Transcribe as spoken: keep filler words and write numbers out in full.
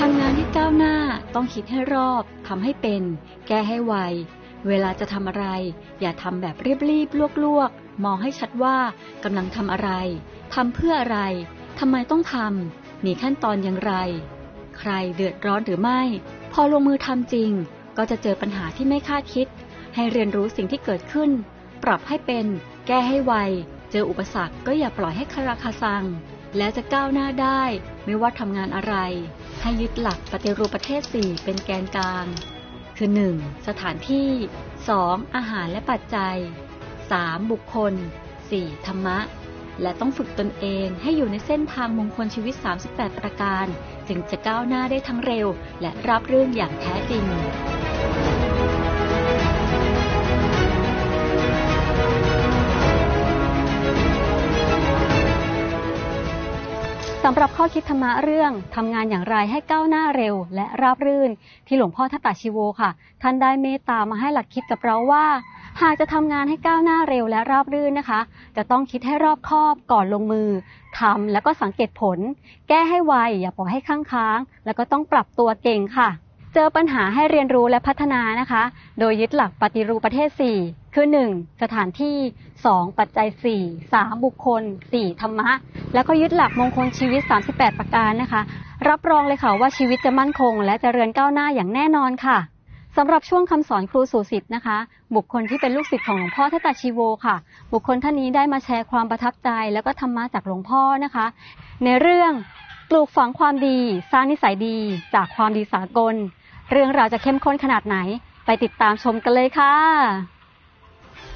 ทำงานให้ก้าวหน้าต้องคิดให้รอบทำให้เป็นแก้ให้ไวเวลาจะทำอะไรอย่าทำแบบรีบๆลวกๆมองให้ชัดว่ากำลังทำอะไรทำเพื่ออะไรทำไมต้องทำมีขั้นตอนอย่างไรใครเดือดร้อนหรือไม่พอลงมือทำจริงก็จะเจอปัญหาที่ไม่คาดคิดให้เรียนรู้สิ่งที่เกิดขึ้นปรับให้เป็นแก้ให้ไวเจออุปสรรคก็อย่าปล่อยให้คาราคาซังแล้วจะก้าวหน้าได้ไม่ว่าทำงานอะไรให้ยึดหลักปฏิรูปประเทศสี่เป็นแกนกลางคือ หนึ่ง สถานที่ สอง อาหารและปัจจัย สาม บุคคล สี่ ธรรมะและต้องฝึกตนเองให้อยู่ในเส้นทางมงคลชีวิตสามสิบแปดประการจึงจะก้าวหน้าได้ทั้งเร็วและราบรื่นอย่างแท้จริงสำหรับข้อคิดธรรมะเรื่องทำงานอย่างไรให้ก้าวหน้าเร็วและราบรื่นที่หลวงพ่อทัตตาชีโวค่ะท่านได้เมตตามาให้หลักคิดกับเราว่าหากจะทำงานให้ก้าวหน้าเร็วและราบรื่นนะคะจะต้องคิดให้รอบคอบก่อนลงมือทำแล้วก็สังเกตผลแก้ให้ไวอย่าปล่อยให้ค้างค้างแล้วก็ต้องปรับตัวเก่งค่ะเจอปัญหาให้เรียนรู้และพัฒนานะคะโดยยึดหลักปฏิรูปประเทศสี่คือ หนึ่ง สถานที่ สอง ปัจจัย สี่ สาม บุคคล สี่ ธรรมะแล้วก็ยึดหลักมงคลชีวิตสามสิบแปดประการนะคะรับรองเลยค่ะว่าชีวิตจะมั่นคงและเจริญก้าวหน้าอย่างแน่นอนค่ะสำหรับช่วงคำสอนครูสู่ศิษย์นะคะบุคคลที่เป็นลูกศิษย์ของหลวงพ่อทัตตาชีโวค่ะบุคคลท่านนี้ได้มาแชร์ความประทับใจแล้วก็ธรรมะจากหลวงพ่อนะคะในเรื่องปลูกฝังความดีสร้างนิสัยดีจากความดีสากลเรื่องราวจะเข้มข้นขนาดไหนไปติดตามชมกันเลยค่ะ